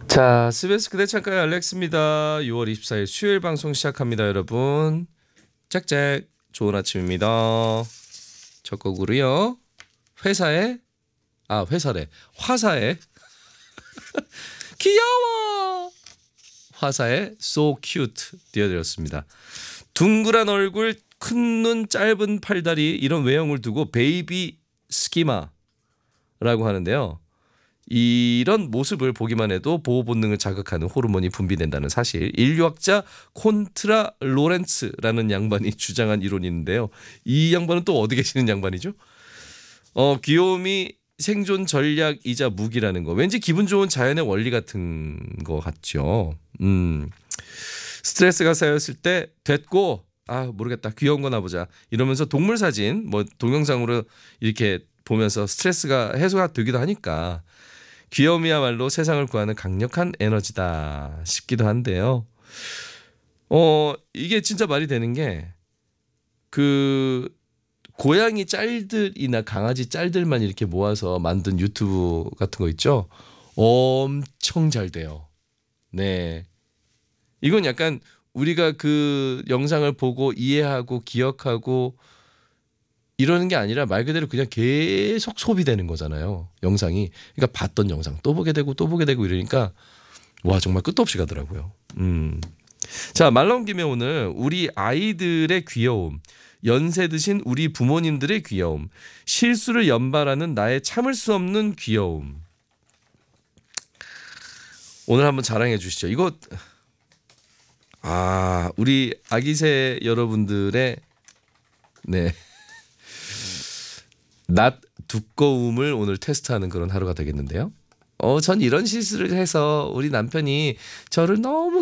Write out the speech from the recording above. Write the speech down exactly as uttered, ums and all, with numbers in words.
자, 스베스 그대 창가의 알렉스입니다. 유월 이십사일 수요일 방송 시작합니다, 여러분. 짝짝 좋은 아침입니다. 첫 곡으로요. 회사에 아 회사래 화사에 귀여워 화사에 So Cute 띄워드렸습니다. 둥그란 얼굴, 큰 눈, 짧은 팔다리 이런 외형을 두고 베이비 스키마라고 하는데요. 이런 모습을 보기만 해도 보호 본능을 자극하는 호르몬이 분비된다는 사실, 인류학자 콘트라 로렌츠라는 양반이 주장한 이론이 있는데요. 이 양반은 또 어디 계시는 양반이죠? 어, 귀여움이 생존 전략이자 무기라는 거. 왠지 기분 좋은 자연의 원리 같은 거 같죠. 음. 스트레스가 쌓였을 때 됐고, 아 모르겠다, 귀여운 거나 보자 이러면서 동물 사진 뭐 동영상으로 이렇게 보면서 스트레스가 해소가 되기도 하니까 귀여움이야말로 세상을 구하는 강력한 에너지다 싶기도 한데요. 어 이게 진짜 말이 되는 게, 그 고양이 짤들이나 강아지 짤들만 이렇게 모아서 만든 유튜브 같은 거 있죠. 엄청 잘 돼요. 네, 이건 약간 우리가 그 영상을 보고 이해하고 기억하고 이러는 게 아니라 말 그대로 그냥 계속 소비되는 거잖아요, 영상이. 그러니까 봤던 영상 또 보게 되고 또 보게 되고 이러니까 와 정말 끝도 없이 가더라고요. 음. 자, 말 나온 김에 오늘 우리 아이들의 귀여움, 연세 드신 우리 부모님들의 귀여움, 실수를 연발하는 나의 참을 수 없는 귀여움, 오늘 한번 자랑해 주시죠. 이거 아 우리 아기새 여러분들의 네 낯 두꺼움을 오늘 테스트하는 그런 하루가 되겠는데요. 어, 전 이런 실수를 해서 우리 남편이 저를 너무